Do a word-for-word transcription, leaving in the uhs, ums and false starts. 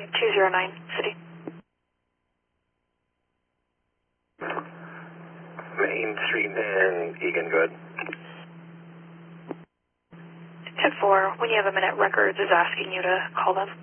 two zero nine, City. Main Street and Egan, go ahead. ten four, when you have a minute, Records is asking you to call them.